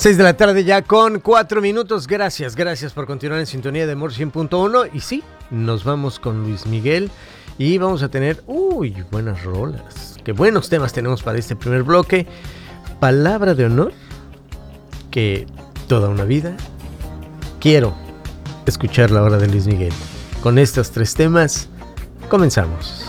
6 de la tarde ya con 4 minutos. Gracias por continuar en sintonía de Amor 100.1. Y sí, nos vamos con Luis Miguel y vamos a tener, buenas rolas. Qué buenos temas tenemos para este primer bloque. Palabra de honor, que toda una vida quiero escuchar la hora de Luis Miguel. Con estos 3 temas, comenzamos.